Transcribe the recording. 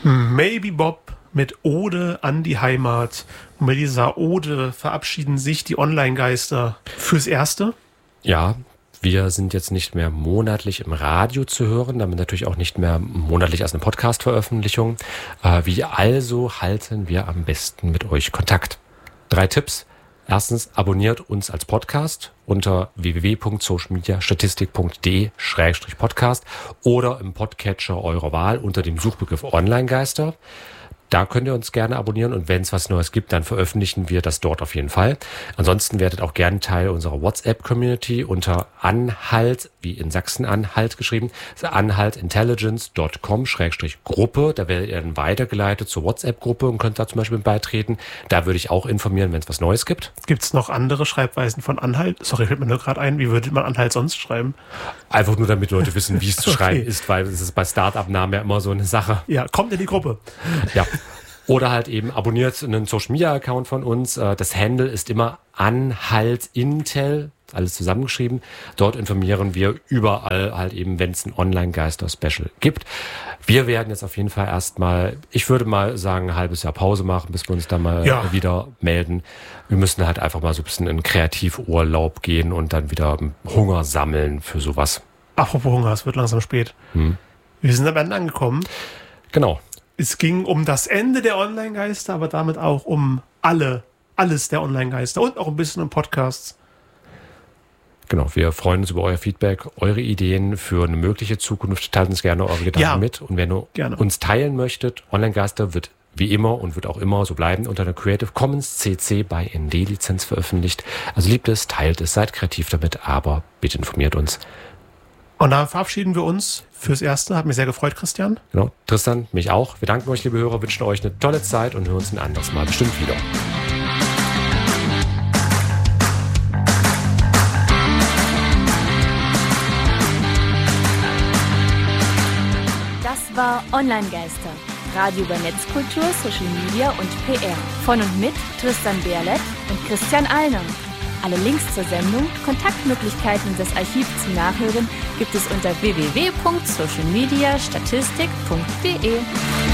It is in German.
Maybe Bob mit Ode an die Heimat. Und mit dieser Ode verabschieden sich die Online-Geister fürs Erste. Ja, wir sind jetzt nicht mehr monatlich im Radio zu hören, damit natürlich auch nicht mehr monatlich als eine Podcast-Veröffentlichung. Wie also halten wir am besten mit euch Kontakt? 3 Tipps. Erstens, abonniert uns als Podcast unter www.socialmediastatistik.de/podcast oder im Podcatcher eurer Wahl unter dem Suchbegriff Online-Geister. Da könnt ihr uns gerne abonnieren und wenn es was Neues gibt, dann veröffentlichen wir das dort auf jeden Fall. Ansonsten werdet auch gerne Teil unserer WhatsApp-Community unter Anhalt, wie in Sachsen-Anhalt geschrieben, anhaltintelligence.com/Gruppe. Da werdet ihr dann weitergeleitet zur WhatsApp-Gruppe und könnt da zum Beispiel beitreten. Da würde ich auch informieren, wenn es was Neues gibt. Gibt es noch andere Schreibweisen von Anhalt? Sorry, fällt mir nur gerade ein. Wie würde man Anhalt sonst schreiben? Einfach nur, damit Leute wissen, wie es zu schreiben ist, weil es ist bei Start-up-Namen ja immer so eine Sache. Ja, kommt in die Gruppe. Ja. Oder halt eben abonniert einen Social-Media-Account von uns. Das Handle ist immer anhaltintel, alles zusammengeschrieben. Dort informieren wir überall halt eben, wenn es ein Online-Geister-Special gibt. Wir werden jetzt auf jeden Fall erstmal, ich würde mal sagen, ein halbes Jahr Pause machen, bis wir uns da mal wieder melden. Wir müssen halt einfach mal so ein bisschen in Kreativurlaub gehen und dann wieder Hunger sammeln für sowas. Apropos Hunger, es wird langsam spät. Wir sind am Ende angekommen. Genau. Es ging um das Ende der Online-Geister, aber damit auch um alles der Online-Geister und auch ein bisschen um Podcasts. Genau, wir freuen uns über euer Feedback, eure Ideen für eine mögliche Zukunft. Teilt uns gerne eure Gedanken mit. Und wenn ihr uns teilen möchtet, Online-Geister wird wie immer und wird auch immer so bleiben unter einer Creative Commons CC by ND Lizenz veröffentlicht. Also liebt es, teilt es, seid kreativ damit, aber bitte informiert uns. Und dann verabschieden wir uns fürs Erste. Hat mich sehr gefreut, Christian. Genau, Tristan, mich auch. Wir danken euch, liebe Hörer, wünschen euch eine tolle Zeit und hören uns ein anderes Mal bestimmt wieder. Das war Online-Geister. Radio über Netzkultur, Social Media und PR. Von und mit Tristan Berlet und Christian Allner. Alle Links zur Sendung, Kontaktmöglichkeiten und das Archiv zum Nachhören gibt es unter www.socialmediastatistik.de.